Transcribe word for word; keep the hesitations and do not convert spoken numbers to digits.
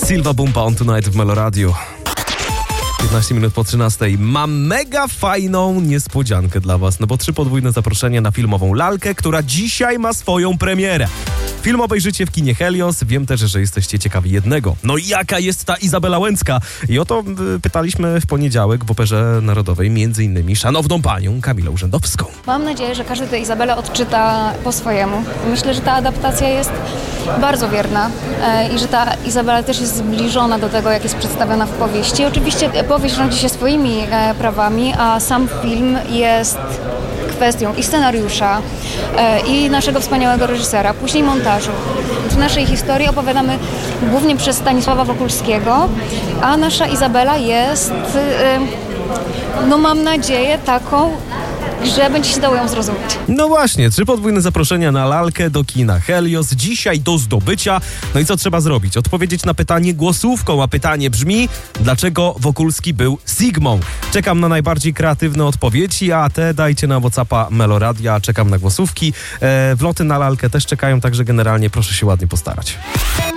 Silva Bumpa on Tonight w Meloradiu. piętnaście minut po trzynastej. Mam mega fajną niespodziankę dla was, no bo trzy podwójne zaproszenie na filmową lalkę, która dzisiaj ma swoją premierę. Film obejrzycie w kinie Helios. Wiem też, że jesteście ciekawi jednego. No i jaka jest ta Izabela Łęcka? I o to y, pytaliśmy w poniedziałek w Operze Narodowej między innymi szanowną panią Kamilę Urzędowską. Mam nadzieję, że każdy tę Izabelę odczyta po swojemu. Myślę, że ta adaptacja jest bardzo wierna e, i że ta Izabela też jest zbliżona do tego, jak jest przedstawiona w powieści. Oczywiście powieść rządzi się swoimi e, prawami, a sam film jest kwestią i scenariusza, e, i naszego wspaniałego reżysera, później montażu. W naszej historii opowiadamy głównie przez Stanisława Wokulskiego, a nasza Izabela jest, e, no mam nadzieję, taką, że będzie się dało ją zrozumieć. No właśnie, trzy podwójne zaproszenia na lalkę do kina Helios. Dzisiaj do zdobycia. No i co trzeba zrobić? Odpowiedzieć na pytanie głosówką, a pytanie brzmi: dlaczego Wokulski był Sigmą? Czekam na najbardziej kreatywne odpowiedzi, a te dajcie na WhatsAppa Meloradia. Czekam na głosówki. E, wloty na lalkę też czekają, także generalnie proszę się ładnie postarać.